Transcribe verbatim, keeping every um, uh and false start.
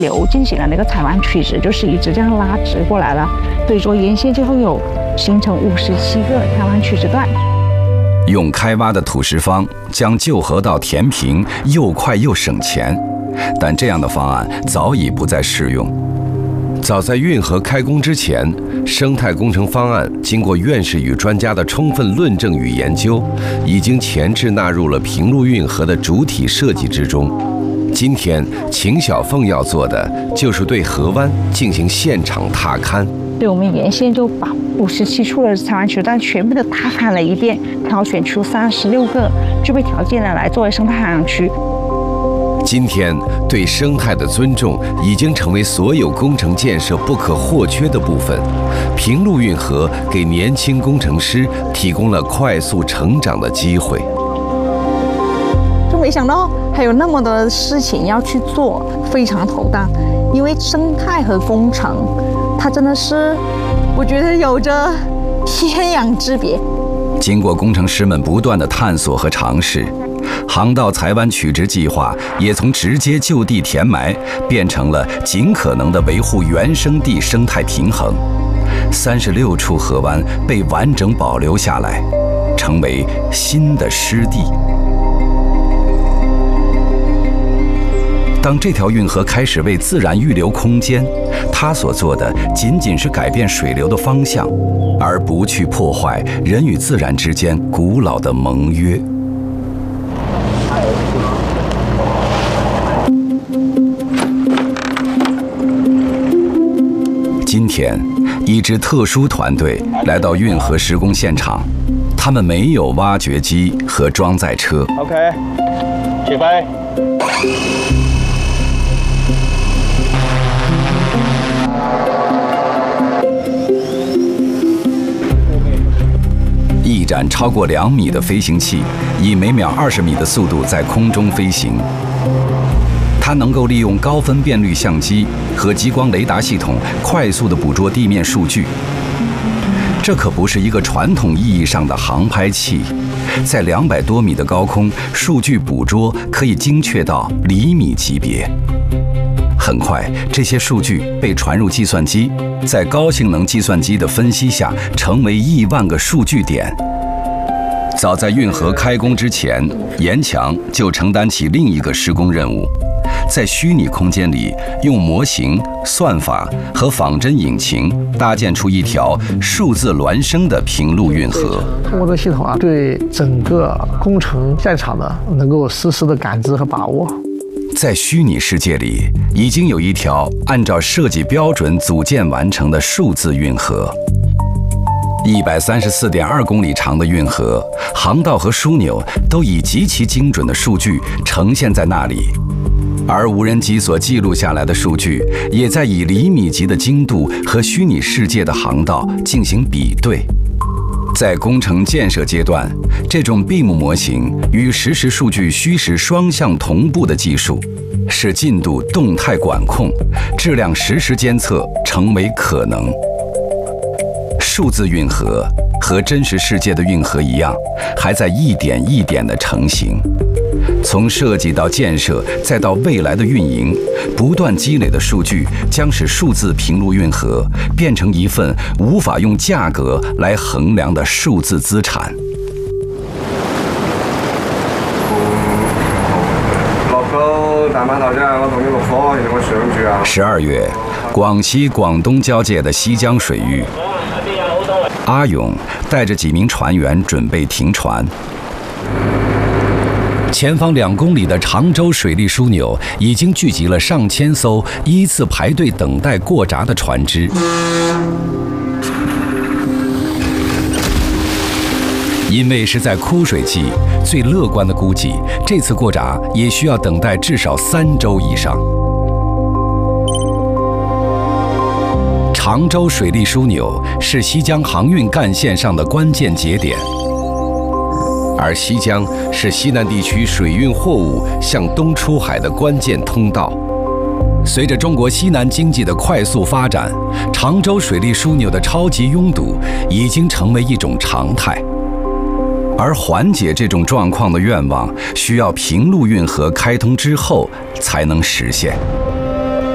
流进行了那个采湾曲直，就是一直这样拉直过来了，所以说沿线就会有形成五十七个采湾曲直段。 用开挖的土石方将旧河道填平，又快又省钱，但这样的方案早已不再适用。早在运河开工之前，生态工程方案经过院士与专家的充分论证与研究，已经前置纳入了平陆运河的主体设计之中。今天，秦小凤要做的就是对河湾进行现场踏勘。 对，我们沿线就把五十七处的采湾曲直段全部都踏勘了一遍，挑选出三十六个具备条件的来作为生态海洋区。 今天，对生态的尊重已经成为所有工程建设不可或缺的部分。平陆运河给年轻工程师提供了快速成长的机会。 就没想到还有那么多的事情要去做，非常头大。因为生态和工程，它真的是，我觉得有着天壤之别。 经过工程师们不断的探索和尝试，航道采湾曲直计划也从直接就地填埋变成了尽可能的维护原生地生态平衡。三十六处河湾被完整保留下来，成为新的湿地。当这条运河开始为自然预留空间，它所做的仅仅是改变水流的方向，而不去破坏人与自然之间古老的盟约。今天，一支特殊团队来到运河施工现场，他们没有挖掘机和装载车。 OK， 起飞。 一盏超过两米的飞行器，以每秒二十米的速度在空中飞行。它能够利用高分辨率相机和激光雷达系统快速地捕捉地面数据。这可不是一个传统意义上的航拍器，在两百多米的高空，数据捕捉可以精确到厘米级别。很快，这些数据被传入计算机，在高性能计算机的分析下，成为亿万个数据点。早在运河开工之前，严强就承担起另一个施工任务，在虚拟空间里用模型、算法和仿真引擎搭建出一条数字孪生的平陆运河。 通过这个系统啊，对整个工程现场的能够实时的感知和把握。 在虚拟世界里，已经有一条按照设计标准组建完成的数字运河。一百三十四点二公里长的运河，航道和枢纽都以极其精准的数据呈现在那里，而无人机所记录下来的数据，也在以厘米级的精度和虚拟世界的航道进行比对。在工程建设阶段，这种 B I M 模型与实时数据虚实双向同步的技术，使进度动态管控、质量实时监测成为可能。数字运河和真实世界的运河一样，还在一点一点地成型。从设计到建设，再到未来的运营，不断积累的数据将使数字平陆运河变成一份无法用价格来衡量的数字资产。 落到大码頭啫，我同你落課，然後我上住啊。 十二月，广西、广东交界的西江水域，阿勇带着几名船员准备停船。前方两公里的常州水利枢纽已经聚集了上千艘依次排队等待过闸的船只。因为是在枯水季，最乐观的估计，这次过闸也需要等待至少三周以上。常州水利枢纽是西江航运干线上的关键节点。而西江是西南地区水运货物向东出海的关键通道。随着中国西南经济的快速发展，常州水利枢纽的超级拥堵已经成为一种常态。而缓解这种状况的愿望，需要平陆运河开通之后才能实现。